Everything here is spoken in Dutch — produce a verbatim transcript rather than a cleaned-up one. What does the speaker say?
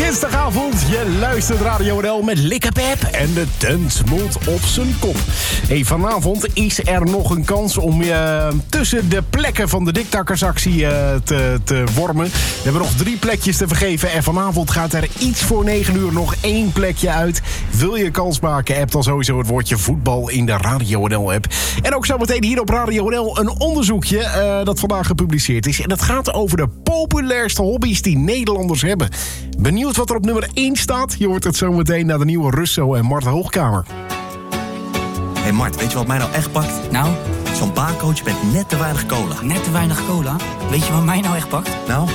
Dinsdagavond, je luistert Radio N L met Likkepep en de tent moet op zijn kop. Hey, vanavond is er nog een kans om uh, tussen de plekken van de Diktakkersactie uh, te, te wormen. We hebben nog drie plekjes te vergeven en vanavond gaat er iets voor negen uur nog één plekje uit. Wil je kans maken, app dan sowieso het woordje voetbal in de Radio N L-app. En ook zometeen hier op Radio N L een onderzoekje uh, dat vandaag gepubliceerd is. En dat gaat over de populairste hobby's die Nederlanders hebben. Benieuwd wat er op nummer één staat? Je hoort het zometeen naar de nieuwe Russo en Mart Hoogkamer. Hé hey Mart, weet je wat mij nou echt pakt? Nou? Zo'n baarcoach met net te weinig cola. Net te weinig cola? Weet je wat mij nou echt pakt? Nou?